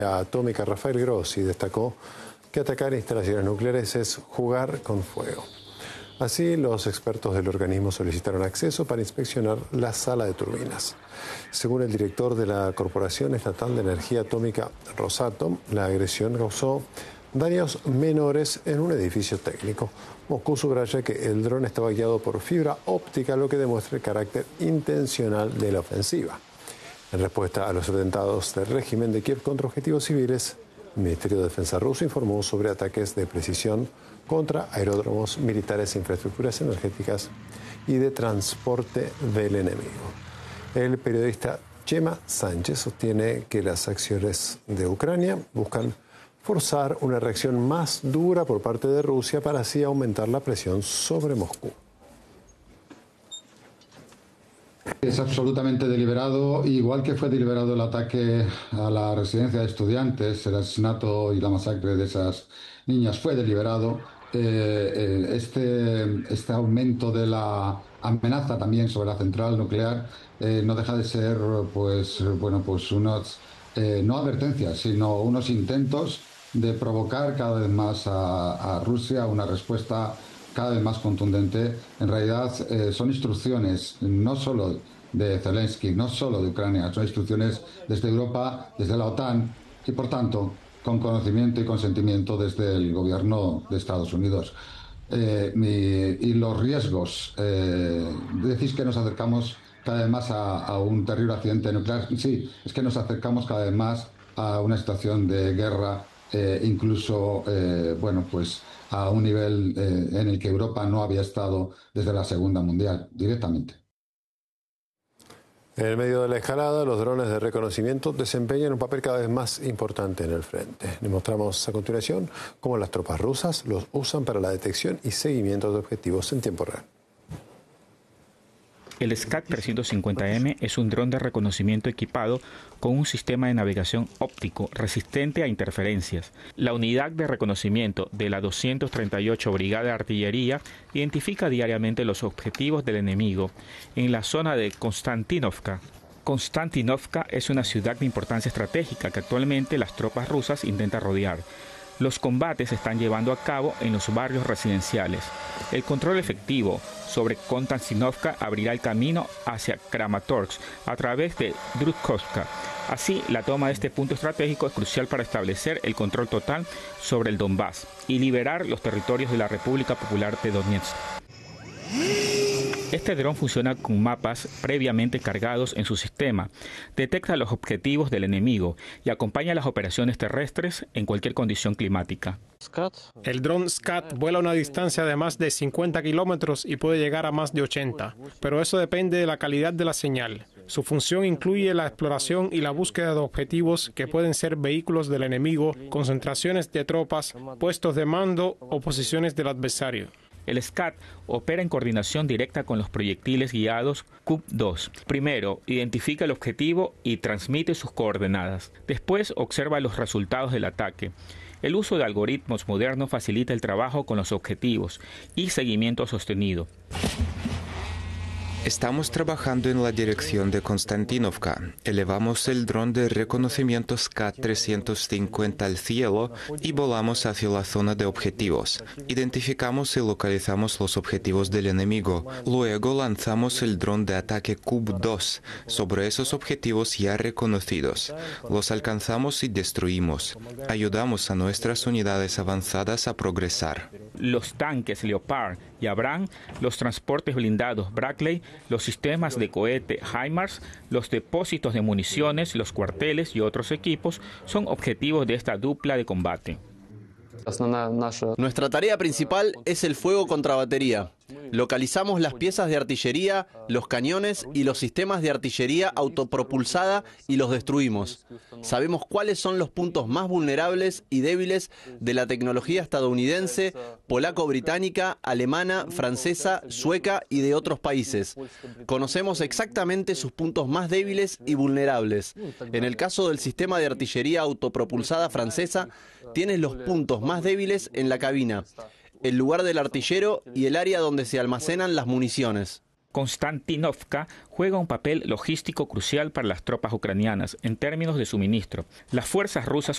Atómica Rafael Grossi destacó que atacar instalaciones nucleares es jugar con fuego. Así, los expertos del organismo solicitaron acceso para inspeccionar la sala de turbinas. Según el director de la Corporación Estatal de Energía Atómica, Rosatom, la agresión causó daños menores en un edificio técnico. Moscú subraya que el dron estaba guiado por fibra óptica, lo que demuestra el carácter intencional de la ofensiva. En respuesta a los atentados del régimen de Kiev contra objetivos civiles, el Ministerio de Defensa ruso informó sobre ataques de precisión contra aeródromos militares e infraestructuras energéticas y de transporte del enemigo. El periodista Chema Sánchez sostiene que las acciones de Ucrania buscan forzar una reacción más dura por parte de Rusia para así aumentar la presión sobre Moscú. Es absolutamente deliberado, igual que fue deliberado el ataque a la residencia de estudiantes, el asesinato y la masacre de esas niñas fue deliberado. Este aumento de la amenaza también sobre la central nuclear no deja de ser, unos no advertencias, sino unos intentos de provocar cada vez más a Rusia una respuesta cada vez más contundente. En realidad son instrucciones no solo de Zelensky, no solo de Ucrania, son instrucciones desde Europa, desde la OTAN y por tanto con conocimiento y consentimiento desde el gobierno de Estados Unidos. Y los riesgos, decís que nos acercamos cada vez más a un terrible accidente nuclear. Sí, es que nos acercamos cada vez más a una situación de guerra, incluso a un nivel en el que Europa no había estado desde la Segunda Mundial, directamente. En el medio de la escalada, los drones de reconocimiento desempeñan un papel cada vez más importante en el frente. Les mostramos a continuación cómo las tropas rusas los usan para la detección y seguimiento de objetivos en tiempo real. El SCAT-350M es un dron de reconocimiento equipado con un sistema de navegación óptico resistente a interferencias. La unidad de reconocimiento de la 238 Brigada de Artillería identifica diariamente los objetivos del enemigo en la zona de Konstantinovka. Konstantinovka es una ciudad de importancia estratégica que actualmente las tropas rusas intentan rodear. Los combates se están llevando a cabo en los barrios residenciales. El control efectivo sobre Konstantinovka abrirá el camino hacia Kramatorsk a través de Druzhkovka. Así, la toma de este punto estratégico es crucial para establecer el control total sobre el Donbass y liberar los territorios de la República Popular de Donetsk. Este dron funciona con mapas previamente cargados en su sistema, detecta los objetivos del enemigo y acompaña las operaciones terrestres en cualquier condición climática. El dron SCAT vuela a una distancia de más de 50 kilómetros y puede llegar a más de 80, pero eso depende de la calidad de la señal. Su función incluye la exploración y la búsqueda de objetivos que pueden ser vehículos del enemigo, concentraciones de tropas, puestos de mando o posiciones del adversario. El SCAT opera en coordinación directa con los proyectiles guiados Kub-2. Primero, identifica el objetivo y transmite sus coordenadas. Después, observa los resultados del ataque. El uso de algoritmos modernos facilita el trabajo con los objetivos y seguimiento sostenido. Estamos trabajando en la dirección de Konstantinovka. Elevamos el dron de reconocimiento SCAT-350 al cielo y volamos hacia la zona de objetivos. Identificamos y localizamos los objetivos del enemigo. Luego lanzamos el dron de ataque Kub-2 sobre esos objetivos ya reconocidos. Los alcanzamos y destruimos. Ayudamos a nuestras unidades avanzadas a progresar. Los tanques Leopard y Abrams, los transportes blindados Bradley, los sistemas de cohete HIMARS, los depósitos de municiones, los cuarteles y otros equipos son objetivos de esta dupla de combate. Nuestra tarea principal es el fuego contra batería. Localizamos las piezas de artillería, los cañones y los sistemas de artillería autopropulsada y los destruimos. Sabemos cuáles son los puntos más vulnerables y débiles de la tecnología estadounidense, polaco-británica, alemana, francesa, sueca y de otros países. Conocemos exactamente sus puntos más débiles y vulnerables. En el caso del sistema de artillería autopropulsada francesa, tienes los puntos más débiles en la cabina, el lugar del artillero y el área donde se almacenan las municiones. Konstantinovka juega un papel logístico crucial para las tropas ucranianas en términos de suministro. Las fuerzas rusas